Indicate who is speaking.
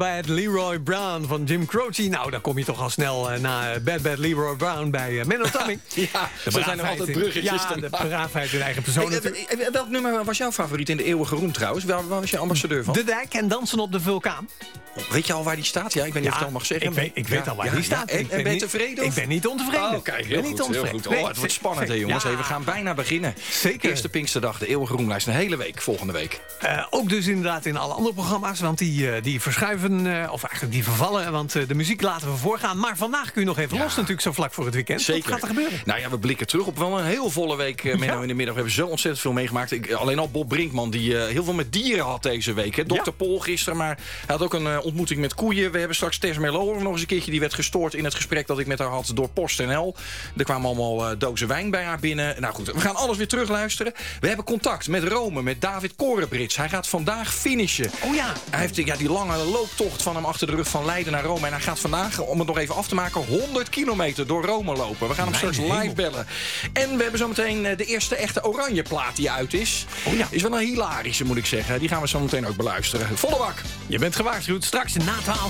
Speaker 1: Bad Leroy Brown van Jim Croce. Nou, dan kom je toch al snel na Bad Leroy Brown bij Menno Tamming.
Speaker 2: Ja, zo zijn er altijd bruggetjes.
Speaker 1: Ja, de braafheid in eigen persoon.
Speaker 2: Welk nummer was jouw favoriet in de eeuwige roem trouwens? Waar was je ambassadeur van?
Speaker 1: De Dijk en Dansen op de Vulkaan.
Speaker 2: Weet je al waar die staat? Ja, ik weet niet of ik het al mag zeggen.
Speaker 1: Ik weet al waar die staat.
Speaker 2: En ben je tevreden?
Speaker 1: Ik ben niet ontevreden.
Speaker 2: Oh, kijk, heel goed.
Speaker 1: Nee,
Speaker 2: het wordt spannend, hè, jongens. We gaan bijna beginnen.
Speaker 1: Zeker.
Speaker 2: Eerste Pinksterdag, de eeuwige roemlijst. Een hele week, volgende week.
Speaker 1: Ook dus inderdaad in alle andere programma's. Want die verschuiven, of eigenlijk die vervallen. Want de muziek laten we voorgaan. Maar vandaag kun je nog even los natuurlijk, zo vlak voor het weekend.
Speaker 2: Zeker.
Speaker 1: Wat gaat er gebeuren?
Speaker 2: Nou ja, we blikken terug op wel een heel volle week. Menno, in de middag. We hebben zo ontzettend veel meegemaakt. Alleen al Bob Brinkman, die heel veel met dieren had deze week. Hè. Dr. Pol gisteren, maar hij had ook een ontmoeting met koeien. We hebben straks Tess Merlo nog eens een keertje. Die werd gestoord in het gesprek dat ik met haar had door PostNL. Er kwamen allemaal dozen wijn bij haar binnen. Nou goed, we gaan alles weer terugluisteren. We hebben contact met Rome, met David Korenbrits. Hij gaat vandaag finishen.
Speaker 1: Oh ja.
Speaker 2: Hij heeft die lange looptocht van hem achter de rug van Leiden naar Rome. En hij gaat vandaag, om het nog even af te maken, 100 kilometer door Rome lopen. We gaan hem straks live bellen. En we hebben zometeen de eerste echte oranje plaat die uit is.
Speaker 1: Oh ja.
Speaker 2: Is wel een hilarische, moet ik zeggen. Die gaan we zo meteen ook beluisteren. Volle bak.
Speaker 1: Je bent gewaarschuwd. Straks na 12.